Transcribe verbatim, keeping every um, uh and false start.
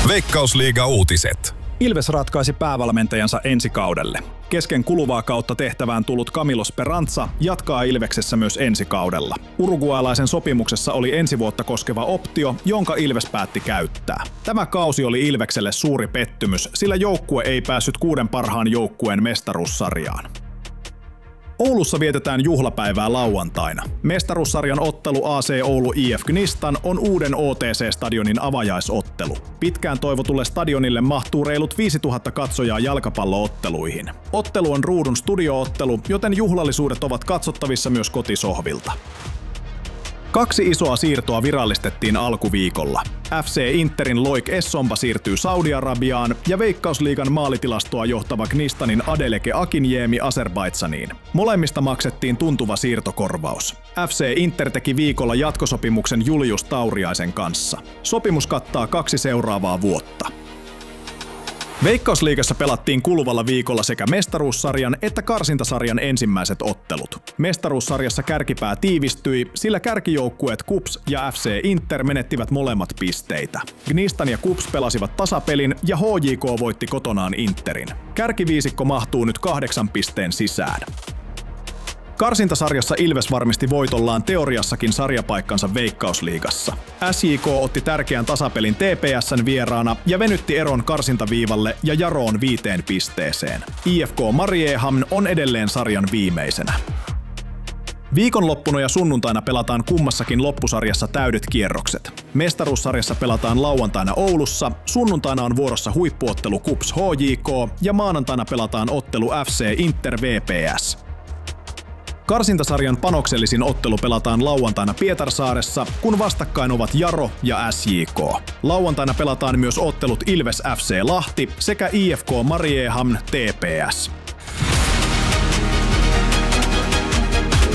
Veikkausliiga-uutiset. Ilves ratkaisi päävalmentajansa ensi kaudelle. Kesken kuluvaa kautta tehtävään tullut Camilo Speranza jatkaa Ilveksessä myös ensi kaudella. Uruguaylaisen sopimuksessa oli ensi vuotta koskeva optio, jonka Ilves päätti käyttää. Tämä kausi oli Ilvekselle suuri pettymys, sillä joukkue ei päässyt kuuden parhaan joukkueen mestaruussarjaan. Oulussa vietetään juhlapäivää lauantaina. Mestaruussarjan ottelu A C Oulu I F Gnistan on uuden O T C-stadionin avajaisottelu. Pitkään toivotulle stadionille mahtuu reilut viisituhatta katsojaa jalkapallootteluihin. Ottelu on ruudun studioottelu, joten juhlallisuudet ovat katsottavissa myös kotisohvilta. Kaksi isoa siirtoa virallistettiin alkuviikolla. F C Interin Loik Essomba siirtyy Saudi-Arabiaan ja Veikkausliigan maalitilastoa johtava Gnistanin Adeleke Akinjemi Azerbaidžaniin. Molemmista maksettiin tuntuva siirtokorvaus. F C Inter teki viikolla jatkosopimuksen Julius Tauriaisen kanssa. Sopimus kattaa kaksi seuraavaa vuotta. Veikkausliigassa pelattiin kuluvalla viikolla sekä mestaruussarjan että karsintasarjan ensimmäiset ottelut. Mestaruussarjassa kärkipää tiivistyi, sillä kärkijoukkueet KuPS ja F C Inter menettivät molemmat pisteitä. Gnistan ja KuPS pelasivat tasapelin ja H J K voitti kotonaan Interin. Kärkiviisikko mahtuu nyt kahdeksan pisteen sisään. Karsintasarjassa Ilves varmisti voitollaan teoriassakin sarjapaikkansa Veikkausliigassa. S J K otti tärkeän tasapelin T P S:n vieraana ja venytti eron karsintaviivalle ja jaroon viiteen pisteeseen. I F K Mariehamn on edelleen sarjan viimeisenä. Viikonloppuna ja sunnuntaina pelataan kummassakin loppusarjassa täydet kierrokset. Mestaruussarjassa pelataan lauantaina Oulussa, sunnuntaina on vuorossa huippuottelu KuPS H J K ja maanantaina pelataan ottelu F C Inter V P S. Karsintasarjan panoksellisin ottelu pelataan lauantaina Pietarsaaressa, kun vastakkain ovat Jaro ja S J K. Lauantaina pelataan myös ottelut Ilves F C Lahti sekä I F K Mariehamn T P S.